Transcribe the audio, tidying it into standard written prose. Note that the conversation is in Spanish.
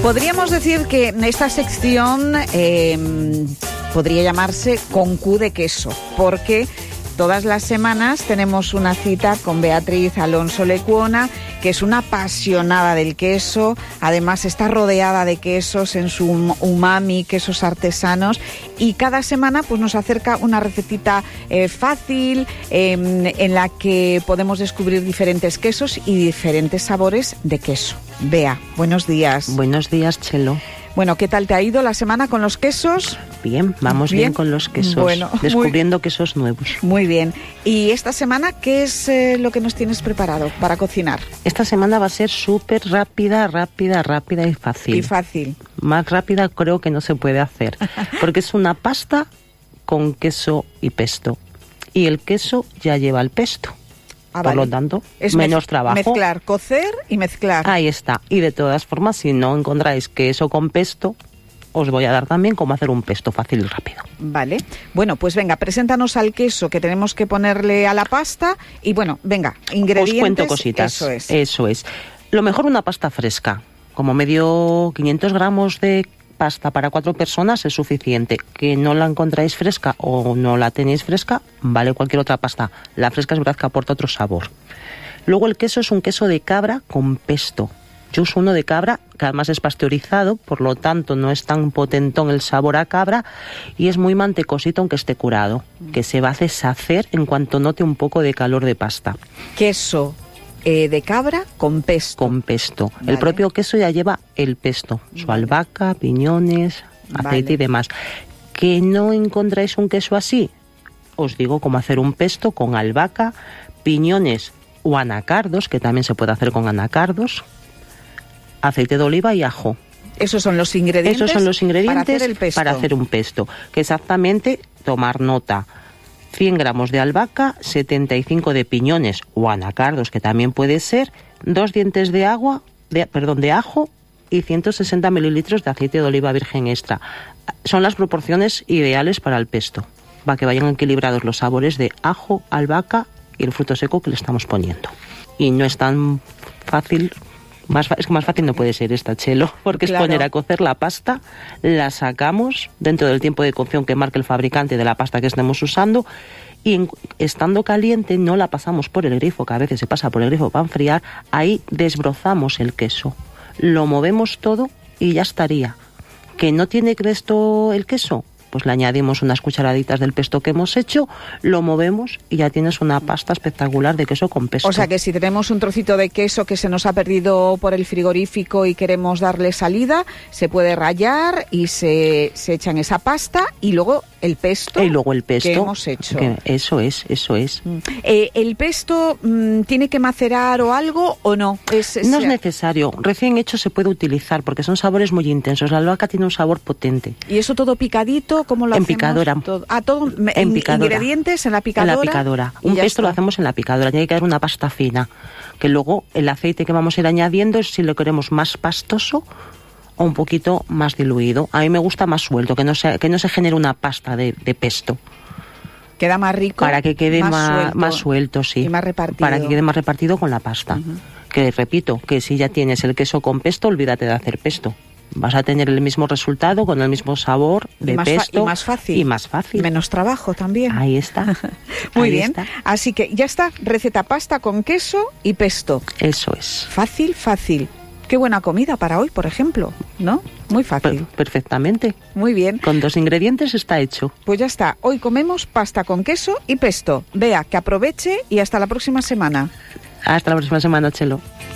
Podríamos decir que esta sección podría llamarse Con Q de queso, porque todas las semanas tenemos una cita con Beatriz Alonso Lecuona, que es una apasionada del queso. Además está rodeada de quesos en su umami, quesos artesanos, y cada semana pues nos acerca una recetita fácil en la que podemos descubrir diferentes quesos y diferentes sabores de queso. Bea, buenos días. Buenos días, Chelo. Bueno, ¿qué tal te ha ido la semana con los quesos? Bien, vamos bien con los quesos, bueno, descubriendo quesos nuevos. Muy bien. ¿Y esta semana qué es lo que nos tienes preparado para cocinar? Esta semana va a ser súper rápida y fácil. Y fácil. Más rápida creo que no se puede hacer, porque es una pasta con queso y pesto. Y el queso ya lleva el pesto. Por lo tanto, es menos trabajo. Mezclar, cocer y mezclar. Ahí está. Y de todas formas, si no encontráis queso con pesto, os voy a dar también cómo hacer un pesto fácil y rápido. Vale. Bueno, pues venga, preséntanos al queso que tenemos que ponerle a la pasta. Y bueno, venga, ingredientes. Os cuento cositas. Eso es. Lo mejor, una pasta fresca. Como 500 gramos de pasta para 4 personas es suficiente. Que no la encontráis fresca o no la tenéis fresca, vale cualquier otra pasta. La fresca es verdad que aporta otro sabor. Luego el queso es un queso de cabra con pesto. Yo uso uno de cabra, que además es pasteurizado, por lo tanto no es tan potentón el sabor a cabra y es muy mantecosito aunque esté curado, que se va a deshacer en cuanto note un poco de calor de pasta. Queso de cabra con pesto. Con pesto. Vale. El propio queso ya lleva el pesto, su albahaca, piñones, aceite y demás. ¿Que no encontráis un queso así? Os digo cómo hacer un pesto con albahaca, piñones o anacardos, que también se puede hacer con anacardos, aceite de oliva y ajo. Esos son los ingredientes para hacer un pesto. Que exactamente, tomar nota: 100 gramos de albahaca, 75 de piñones o anacardos, que también puede ser, 2 dientes de ajo y 160 mililitros de aceite de oliva virgen extra. Son las proporciones ideales para el pesto, para que vayan equilibrados los sabores de ajo, albahaca y el fruto seco que le estamos poniendo. Y no es tan fácil. Es que más fácil no puede ser esta, Chelo, porque claro, es poner a cocer la pasta, la sacamos dentro del tiempo de cocción que marque el fabricante de la pasta que estemos usando, y estando caliente no la pasamos por el grifo, que a veces se pasa por el grifo para enfriar. Ahí desbrozamos el queso, lo movemos todo y ya estaría. ¿Que no tiene esto el queso? Pues le añadimos unas cucharaditas del pesto que hemos hecho, lo movemos y ya tienes una pasta espectacular de queso con pesto. O sea que si tenemos un trocito de queso que se nos ha perdido por el frigorífico y queremos darle salida, se puede rallar y se echa en esa pasta y luego el pesto, que hemos hecho. Eso es. ¿El pesto tiene que macerar o algo o no? No es necesario. Recién hecho se puede utilizar porque son sabores muy intensos. La albahaca tiene un sabor potente. ¿Y eso todo picadito? ¿Cómo lo hacemos? Picadora. Todo en picadora. ¿Ingredientes en la picadora? En la picadora. Un pesto lo hacemos en la picadora. Tiene que quedar una pasta fina. Que luego el aceite que vamos a ir añadiendo es si lo queremos más pastoso o un poquito más diluido. A mí me gusta más suelto, que no se genere una pasta de pesto. Queda más rico. Para que quede más suelto, sí. Y más repartido. Para que quede más repartido con la pasta. Uh-huh. Que repito, que si ya tienes el queso con pesto, olvídate de hacer pesto. Vas a tener el mismo resultado con el mismo sabor de pesto. Y más fácil. Menos trabajo también. Ahí está. Muy bien. Así que ya está, receta pasta con queso y pesto. Eso es. Fácil. Qué buena comida para hoy, por ejemplo, ¿no? Muy fácil. Perfectamente. Muy bien. Con 2 ingredientes está hecho. Pues ya está. Hoy comemos pasta con queso y pesto. Vea, que aproveche y hasta la próxima semana. Hasta la próxima semana, Chelo.